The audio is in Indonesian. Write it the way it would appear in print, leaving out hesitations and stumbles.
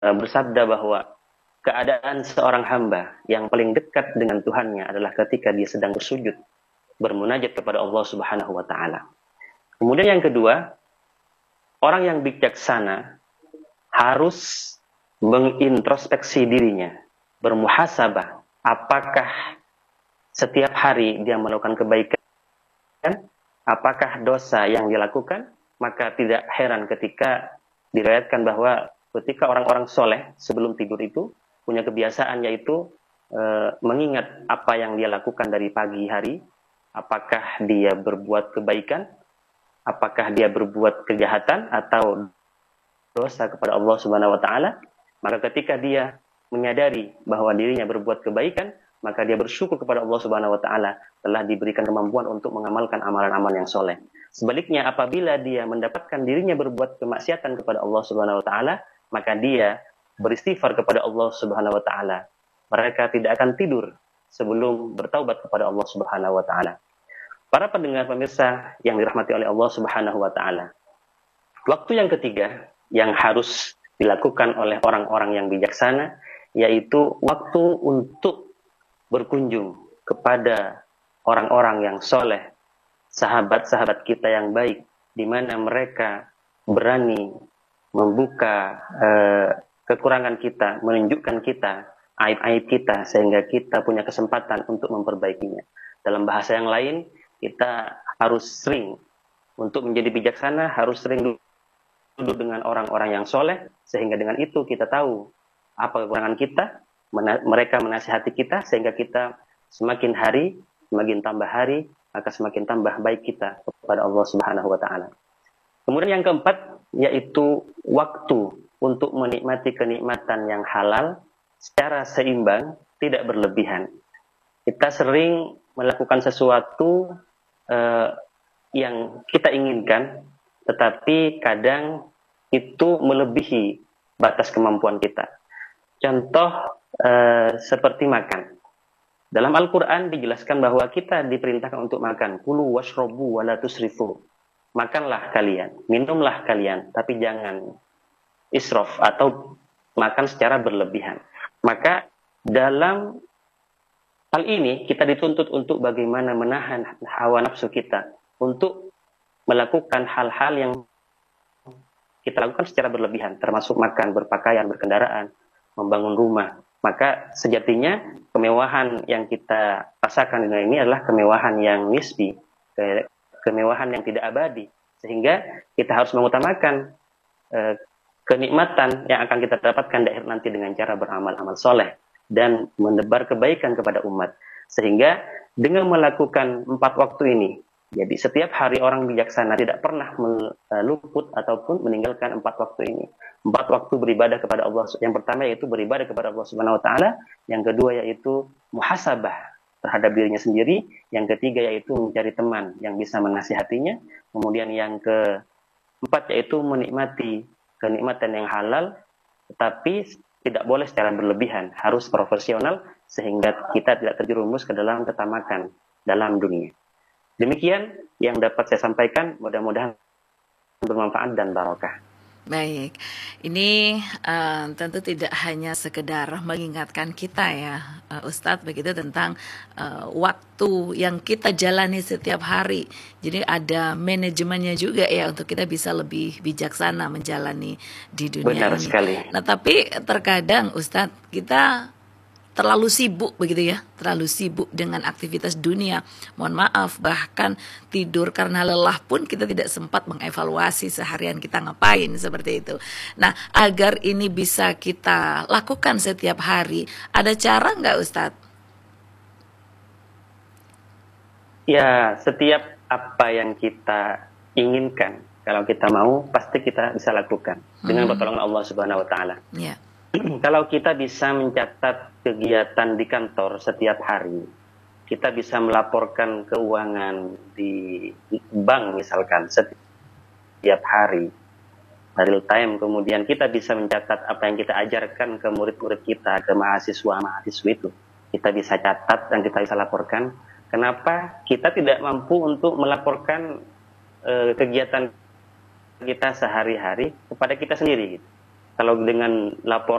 bersabda bahwa keadaan seorang hamba yang paling dekat dengan Tuhannya adalah ketika dia sedang bersujud, bermunajat kepada Allah Subhanahu wa taala. Kemudian yang kedua, orang yang bijaksana harus mengintrospeksi dirinya, bermuhasabah, apakah setiap hari dia melakukan kebaikan, apakah dosa yang dilakukan. Maka tidak heran ketika diriwayatkan bahwa ketika orang-orang soleh sebelum tidur itu punya kebiasaan, yaitu mengingat apa yang dia lakukan dari pagi hari, apakah dia berbuat kebaikan, apakah dia berbuat kejahatan atau dosa kepada Allah Subhanahu wa taala. Maka ketika dia menyadari bahwa dirinya berbuat kebaikan, maka dia bersyukur kepada Allah Subhanahu wa taala telah diberikan kemampuan untuk mengamalkan amalan-amalan yang soleh. Sebaliknya, apabila dia mendapatkan dirinya berbuat kemaksiatan kepada Allah Subhanahu wa taala, maka dia beristighfar kepada Allah Subhanahu wa taala. Mereka tidak akan tidur sebelum bertaubat kepada Allah Subhanahu wa taala. Para pendengar pemirsa yang dirahmati oleh Allah Subhanahu wa taala. Waktu yang ketiga yang harus dilakukan oleh orang-orang yang bijaksana, yaitu waktu untuk berkunjung kepada orang-orang yang soleh, sahabat-sahabat kita yang baik, di mana mereka berani membuka kekurangan kita, menunjukkan kita aib-aib kita, sehingga kita punya kesempatan untuk memperbaikinya. Dalam bahasa yang lain, kita harus sering, untuk menjadi bijaksana, harus sering duduk dengan orang-orang yang soleh, sehingga dengan itu kita tahu apa kekurangan kita, mereka menasihati kita, sehingga kita semakin hari, semakin tambah hari, maka semakin tambah baik kita kepada Allah Subhanahu wa taala. Kemudian yang keempat, yaitu waktu untuk menikmati kenikmatan yang halal secara seimbang, tidak berlebihan. Kita sering melakukan sesuatu yang kita inginkan, tetapi kadang itu melebihi batas kemampuan kita. Contoh seperti makan. Dalam Al-Quran dijelaskan bahwa kita diperintahkan untuk makan. Kulu washrobu wala tusrifu. Makanlah kalian, minumlah kalian, tapi jangan israf atau makan secara berlebihan. Maka dalam hal ini kita dituntut untuk bagaimana menahan hawa nafsu kita untuk melakukan hal-hal yang kita lakukan secara berlebihan, termasuk makan, berpakaian, berkendaraan, membangun rumah. Maka sejatinya kemewahan yang kita rasakan dengan ini adalah kemewahan yang nisbi, kemewahan yang tidak abadi. Sehingga kita harus mengutamakan kenikmatan yang akan kita dapatkan nanti dengan cara beramal-amal soleh dan menebar kebaikan kepada umat. Sehingga dengan melakukan 4 waktu ini, jadi setiap hari orang bijaksana tidak pernah luput ataupun meninggalkan 4 waktu ini. 4 waktu beribadah kepada Allah. Yang pertama yaitu beribadah kepada Allah Subhanahu wa taala, yang kedua yaitu muhasabah terhadap dirinya sendiri, yang ketiga yaitu mencari teman yang bisa menasihatinya, kemudian yang keempat yaitu menikmati kenikmatan yang halal, tetapi tidak boleh secara berlebihan, harus profesional sehingga kita tidak terjerumus ke dalam ketamakan dalam dunia. Demikian yang dapat saya sampaikan, mudah-mudahan bermanfaat dan barokah. Baik, ini tentu tidak hanya sekedar mengingatkan kita ya Ustadz begitu tentang waktu yang kita jalani setiap hari. Jadi ada manajemennya juga ya untuk kita bisa lebih bijaksana menjalani di dunia Benar ini. sekali. Nah tapi terkadang Ustadz kita terlalu sibuk begitu ya, terlalu sibuk dengan aktivitas dunia. Mohon maaf, bahkan tidur karena lelah pun kita tidak sempat mengevaluasi seharian kita ngapain seperti itu. Nah, agar ini bisa kita lakukan setiap hari, ada cara nggak Ustadz? Ya, setiap apa yang kita inginkan, kalau kita mau, pasti kita bisa lakukan dengan pertolongan Allah Subhanahu wa taala. Ya. Kalau kita bisa mencatat kegiatan di kantor setiap hari, kita bisa melaporkan keuangan di bank misalkan setiap hari, real time, kemudian kita bisa mencatat apa yang kita ajarkan ke murid-murid kita, ke mahasiswa-mahasiswa itu. Kita bisa catat dan kita bisa laporkan. Kenapa kita tidak mampu untuk melaporkan kegiatan kita sehari-hari kepada kita sendiri? kalau dengan laporan